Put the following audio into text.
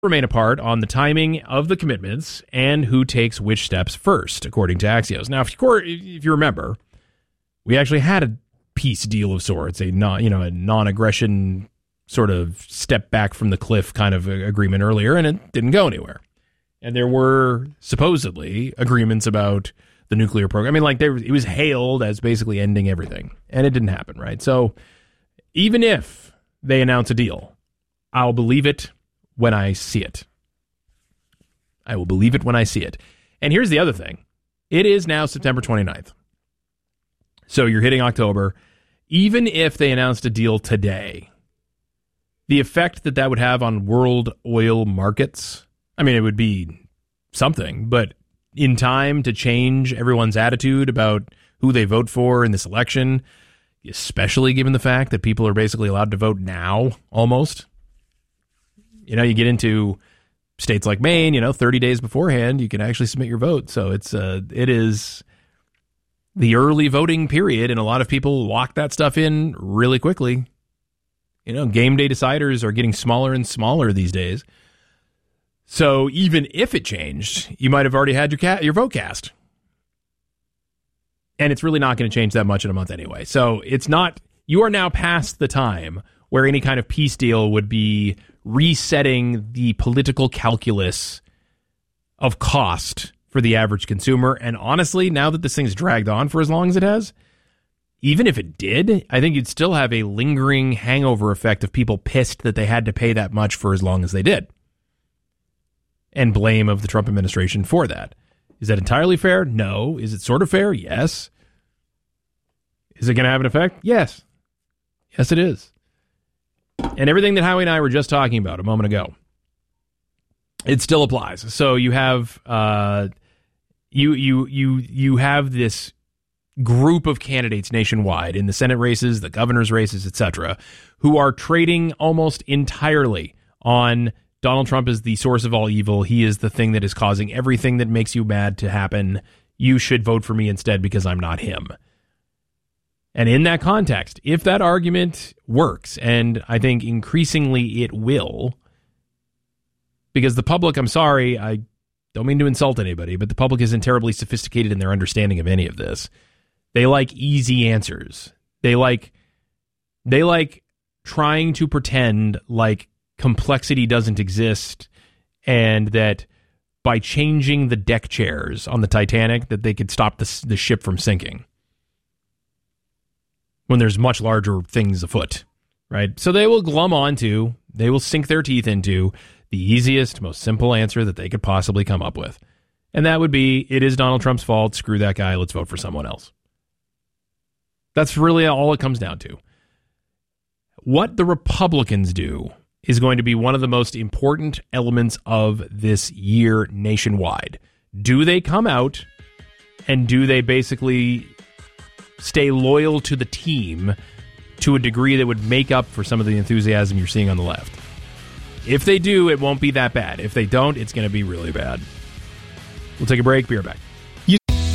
remain apart on the timing of the commitments and who takes which steps first, according to Axios. Now, if you remember, we actually had a peace deal of sorts, a non-aggression sort of step back from the cliff kind of agreement earlier, and it didn't go anywhere. And there were supposedly agreements about the nuclear program. I mean, it was hailed as basically ending everything, and it didn't happen, right? So even if they announce a deal, I'll believe it when I see it. I will believe it when I see it. And here's the other thing. It is now September 29th. So you're hitting October. Even if they announced a deal today, the effect that would have on world oil markets, I mean, it would be something, but in time to change everyone's attitude about who they vote for in this election, especially given the fact that people are basically allowed to vote now, almost. You get into states like Maine, 30 days beforehand, you can actually submit your vote. So it is the early voting period, and a lot of people lock that stuff in really quickly. Game day deciders are getting smaller and smaller these days. So even if it changed, you might have already had your vote cast. And it's really not going to change that much in a month anyway. So you are now past the time where any kind of peace deal would be resetting the political calculus of cost for the average consumer. And honestly, now that this thing's dragged on for as long as it has, even if it did, I think you'd still have a lingering hangover effect of people pissed that they had to pay that much for as long as they did. And blame of the Trump administration for that. Is that entirely fair? No. Is it sort of fair? Yes. Is it going to have an effect? Yes. Yes, it is. And everything that Howie and I were just talking about a moment ago, it still applies. So you have you have this group of candidates nationwide in the Senate races, the governor's races, etc., who are trading almost entirely on Donald Trump is the source of all evil. He is the thing that is causing everything that makes you mad to happen. You should vote for me instead because I'm not him. And in that context, if that argument works, and I think increasingly it will, because the public, I'm sorry, I don't mean to insult anybody, but the public isn't terribly sophisticated in their understanding of any of this. They like easy answers. They like trying to pretend like complexity doesn't exist and that by changing the deck chairs on the Titanic that they could stop the ship from sinking when there's much larger things afoot, right? So they will they will sink their teeth into the easiest, most simple answer that they could possibly come up with. And that would be, it is Donald Trump's fault, screw that guy, let's vote for someone else. That's really all it comes down to. What the Republicans do is going to be one of the most important elements of this year nationwide. Do they come out and do they basically stay loyal to the team to a degree that would make up for some of the enthusiasm you're seeing on the left? If they do, it won't be that bad. If they don't, it's going to be really bad. We'll take a break. Be right back.